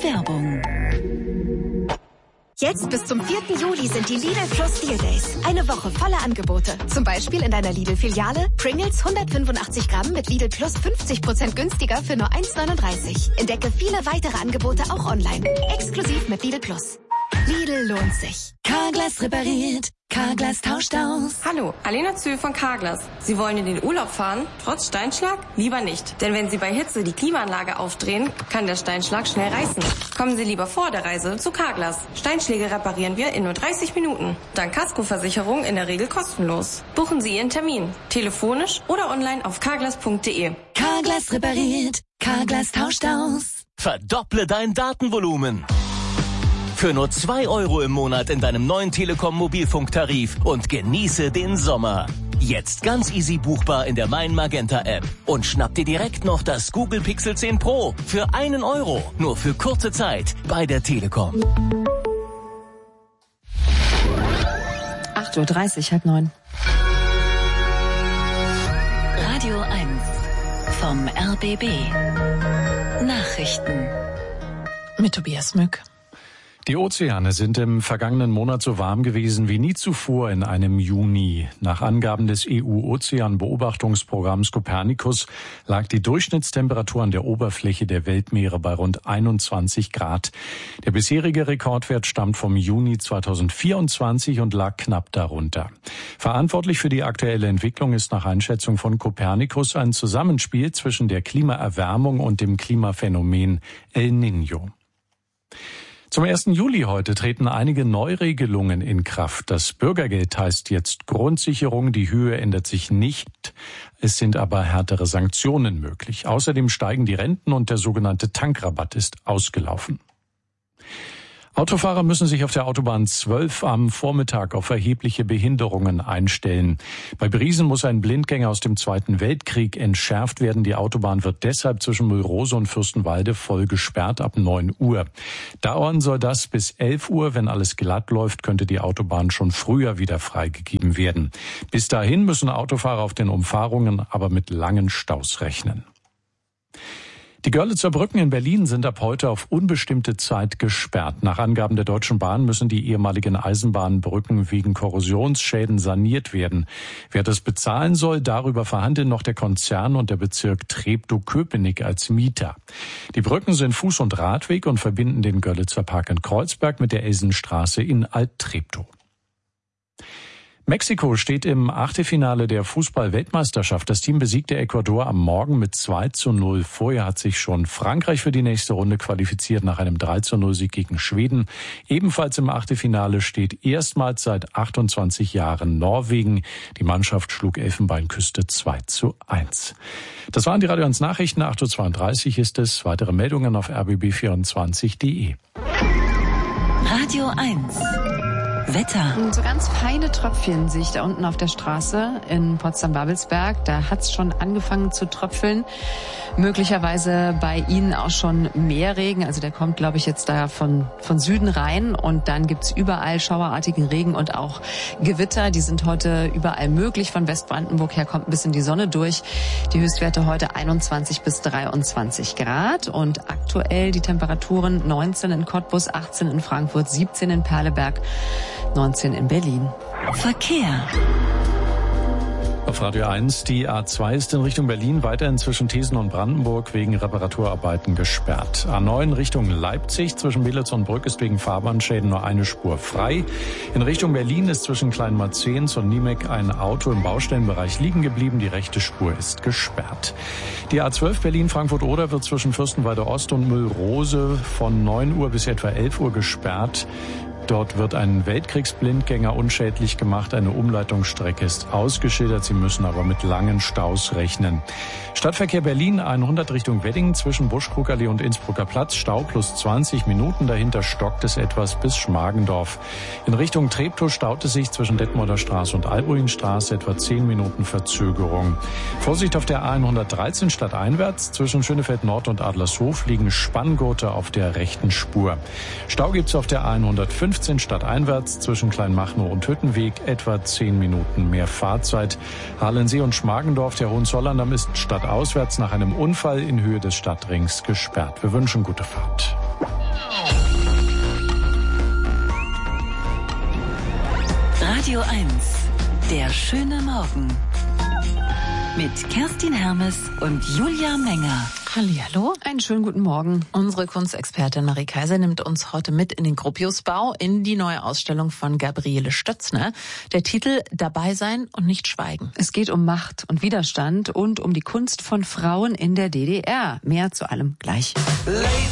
Werbung. Jetzt bis zum 4. Juli sind die Lidl Plus Deal Days. Eine Woche voller Angebote. Zum Beispiel in deiner Lidl-Filiale Pringles 185 Gramm mit Lidl Plus 50% günstiger für nur 1,39. Entdecke viele weitere Angebote auch online. Exklusiv mit Lidl Plus. Lidl lohnt sich. Carglass repariert. Carglass tauscht aus. Hallo, Alena Zühl von Carglass. Sie wollen in den Urlaub fahren, trotz Steinschlag? Lieber nicht. Denn wenn Sie bei Hitze die Klimaanlage aufdrehen, kann der Steinschlag schnell reißen. Kommen Sie lieber vor der Reise zu Carglass. Steinschläge reparieren wir in nur 30 Minuten. Dank Kaskoversicherung in der Regel kostenlos. Buchen Sie Ihren Termin. Telefonisch oder online auf carglass.de. Carglass repariert. Carglass tauscht aus. Verdopple dein Datenvolumen. Für nur 2 € im Monat in deinem neuen Telekom-Mobilfunktarif und genieße den Sommer. Jetzt ganz easy buchbar in der Mein Magenta App. Und schnapp dir direkt noch das Google Pixel 10 Pro für 1 €. Nur für kurze Zeit bei der Telekom. 8:30 Uhr, 8:30. Radio 1 vom RBB. Nachrichten. Mit Tobias Mück. Die Ozeane sind im vergangenen Monat so warm gewesen wie nie zuvor in einem Juni. Nach Angaben des EU-Ozeanbeobachtungsprogramms Copernicus lag die Durchschnittstemperatur an der Oberfläche der Weltmeere bei rund 21 Grad. Der bisherige Rekordwert stammt vom Juni 2024 und lag knapp darunter. Verantwortlich für die aktuelle Entwicklung ist nach Einschätzung von Copernicus ein Zusammenspiel zwischen der Klimaerwärmung und dem Klimaphänomen El Niño. Zum 1. Juli heute treten einige Neuregelungen in Kraft. Das Bürgergeld heißt jetzt Grundsicherung, die Höhe ändert sich nicht. Es sind aber härtere Sanktionen möglich. Außerdem steigen die Renten und der sogenannte Tankrabatt ist ausgelaufen. Autofahrer müssen sich auf der Autobahn 12 am Vormittag auf erhebliche Behinderungen einstellen. Bei Briesen muss ein Blindgänger aus dem Zweiten Weltkrieg entschärft werden. Die Autobahn wird deshalb zwischen Müllrose und Fürstenwalde voll gesperrt ab 9 Uhr. Dauern soll das bis 11 Uhr. Wenn alles glatt läuft, könnte die Autobahn schon früher wieder freigegeben werden. Bis dahin müssen Autofahrer auf den Umfahrungen aber mit langen Staus rechnen. Die Görlitzer Brücken in Berlin sind ab heute auf unbestimmte Zeit gesperrt. Nach Angaben der Deutschen Bahn müssen die ehemaligen Eisenbahnbrücken wegen Korrosionsschäden saniert werden. Wer das bezahlen soll, darüber verhandeln noch der Konzern und der Bezirk Treptow-Köpenick als Mieter. Die Brücken sind Fuß- und Radweg und verbinden den Görlitzer Park in Kreuzberg mit der Elsenstraße in Alt-Treptow. Mexiko steht im Achtelfinale der Fußball-Weltmeisterschaft. Das Team besiegte Ecuador am Morgen mit 2:0. Vorher hat sich schon Frankreich für die nächste Runde qualifiziert nach einem 3:0-Sieg gegen Schweden. Ebenfalls im Achtelfinale steht erstmals seit 28 Jahren Norwegen. Die Mannschaft schlug Elfenbeinküste 2:1. Das waren die Radio 1 Nachrichten. 8:32 Uhr ist es. Weitere Meldungen auf rbb24.de. Radio 1. Wetter. So ganz feine Tröpfchen sehe ich da unten auf der Straße in Potsdam-Babelsberg. Da hat es schon angefangen zu tröpfeln. Möglicherweise bei Ihnen auch schon mehr Regen. Also der kommt, glaube ich, jetzt da von Süden rein. Und dann gibt's überall schauerartigen Regen und auch Gewitter. Die sind heute überall möglich. Von Westbrandenburg her kommt ein bisschen die Sonne durch. Die Höchstwerte heute 21 bis 23 Grad. Und aktuell die Temperaturen 19 in Cottbus, 18 in Frankfurt, 17 in Perleberg, 19 in Berlin. Verkehr. Auf Radio 1, die A2 ist in Richtung Berlin weiterhin zwischen Thesen und Brandenburg wegen Reparaturarbeiten gesperrt. A9 Richtung Leipzig zwischen Belitz und Brück ist wegen Fahrbahnschäden nur eine Spur frei. In Richtung Berlin ist zwischen Kleinmarzens und Niemek ein Auto im Baustellenbereich liegen geblieben. Die rechte Spur ist gesperrt. Die A12 Berlin-Frankfurt-Oder wird zwischen Fürstenwalde Ost und Müllrose von 9 Uhr bis etwa 11 Uhr gesperrt. Dort wird ein Weltkriegsblindgänger unschädlich gemacht. Eine Umleitungsstrecke ist ausgeschildert. Sie müssen aber mit langen Staus rechnen. Stadtverkehr Berlin 100 Richtung Wedding zwischen Buschkrugallee und Innsbrucker Platz. Stau plus 20 Minuten. Dahinter stockt es etwas bis Schmargendorf. In Richtung Treptow staut es sich zwischen Detmolder Straße und Albuinstraße. Etwa 10 Minuten Verzögerung. Vorsicht auf der A113 stadteinwärts. Zwischen Schönefeld Nord und Adlershof liegen Spanngurte auf der rechten Spur. Stau gibt's auf der A115 stadteinwärts zwischen Kleinmachnow und Hüttenweg, etwa 10 Minuten mehr Fahrzeit. Halensee und Schmargendorf, der Hohenzollerndamm ist stadtauswärts nach einem Unfall in Höhe des Stadtrings gesperrt. Wir wünschen gute Fahrt. Radio 1, der schöne Morgen. Mit Kerstin Hermes und Julia Menger. Hallihallo, einen schönen guten Morgen. Unsere Kunstexpertin Marie Kaiser nimmt uns heute mit in den Gropiusbau, in die neue Ausstellung von Gabriele Stötzner. Der Titel Dabei sein und nicht schweigen. Es geht um Macht und Widerstand und um die Kunst von Frauen in der DDR. Mehr zu allem gleich. Late